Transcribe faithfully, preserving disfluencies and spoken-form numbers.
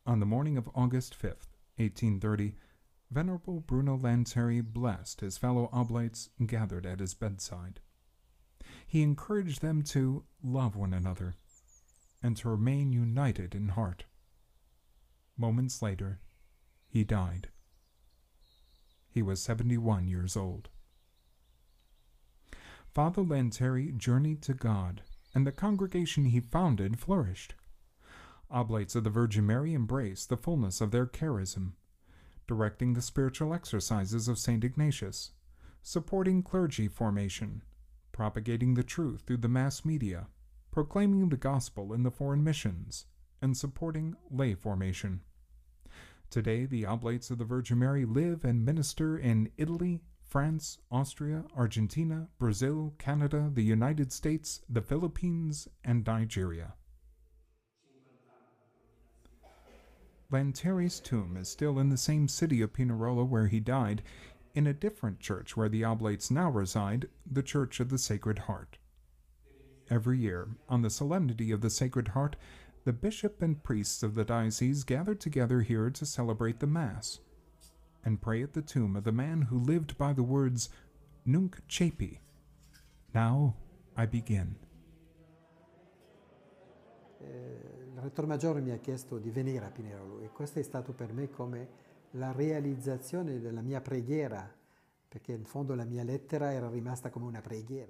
On the morning of August fifth, eighteen thirty, Venerable Bruno Lanteri blessed his fellow oblates gathered at his bedside. He encouraged them to love one another and to remain united in heart. Moments later, he died. He was seventy-one years old. Father Lanteri journeyed to God, and the congregation he founded flourished. Oblates of the Virgin Mary embraced the fullness of their charism, directing the spiritual exercises of Saint Ignatius, supporting clergy formation, propagating the truth through the mass media, proclaiming the gospel in the foreign missions, and supporting lay formation. Today, the Oblates of the Virgin Mary live and minister in Italy, France, Austria, Argentina, Brazil, Canada, the United States, the Philippines, and Nigeria. Lanteri's tomb is still in the same city of Pinerolo where he died, in a different church where the Oblates now reside, the Church of the Sacred Heart. Every year, on the Solemnity of the Sacred Heart, the bishop and priests of the diocese gather together here to celebrate the Mass and pray at the tomb of the man who lived by the words, Nunc Cepi, now I begin. Il Rettor Maggiore mi ha chiesto di venire a Pinerolo e questo è stato per me come la realizzazione della mia preghiera, perché in fondo la mia lettera era rimasta come una preghiera.